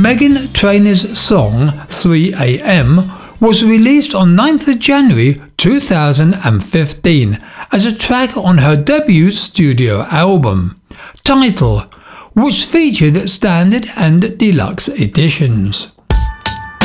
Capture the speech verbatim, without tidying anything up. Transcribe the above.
Meghan Trainor's song three a m was released on ninth of January two thousand fifteen as a track on her debut studio album, Title, which featured standard and deluxe editions.